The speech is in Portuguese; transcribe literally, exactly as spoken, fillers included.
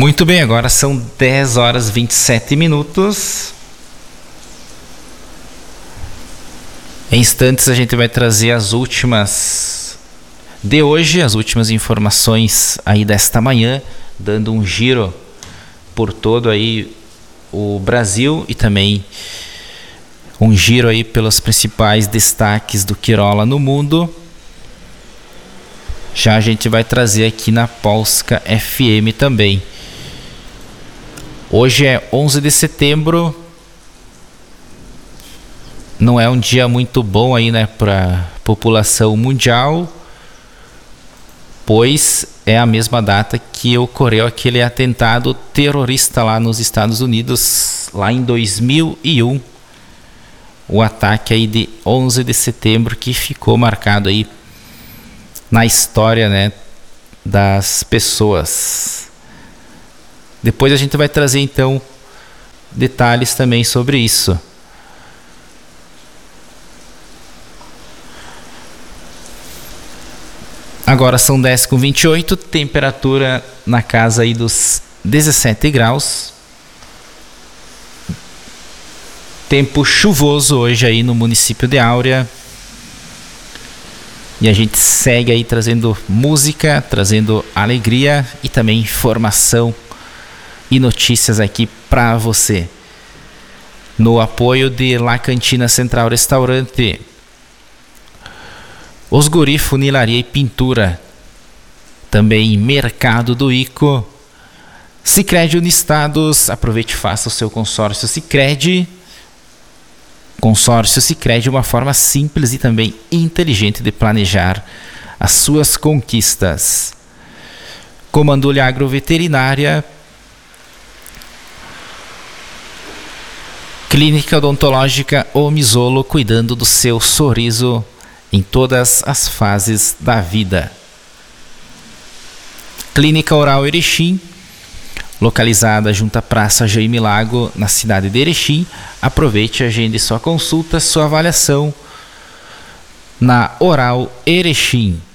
Muito bem, agora são dez horas e vinte e sete minutos. Em instantes a gente vai trazer as últimas de hoje, as últimas informações aí desta manhã, dando um giro por todo aí o Brasil e também um giro aí pelos principais destaques do que rola no mundo. Já a gente vai trazer aqui na Polska F M também. Hoje é onze de setembro. Não é um dia muito bom aí, né, para população mundial, pois é a mesma data que ocorreu aquele atentado terrorista lá nos Estados Unidos, lá em dois mil e um. O ataque aí de onze de setembro que ficou marcado aí na história, né, das pessoas. Depois a gente vai trazer então detalhes também sobre isso. Agora são dez e vinte e oito, temperatura na casa aí dos dezessete graus. Tempo chuvoso hoje aí no município de Áurea. E a gente segue aí trazendo música, trazendo alegria e também informação e notícias aqui para você. No apoio de La Cantina Central Restaurante, Os Guri Funilaria e Pintura, também Mercado do Ico, Sicredi Unistados, aproveite e faça o seu consórcio Sicredi. Consórcio Sicredi é uma forma simples e também inteligente de planejar as suas conquistas. Comandulha Agroveterinária, Clínica Odontológica Omisolo, cuidando do seu sorriso em todas as fases da vida. Clínica Oral Erechim, localizada junto à Praça Jaime Lago, na cidade de Erechim. Aproveite e agende sua consulta, sua avaliação na Oral Erechim.